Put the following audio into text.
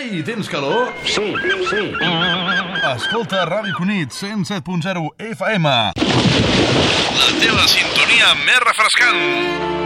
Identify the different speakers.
Speaker 1: Ei, tens calor?
Speaker 2: Sí.
Speaker 1: Escolta Ràdio Cunit 107.0 FM. La teva sintonia més refrescant.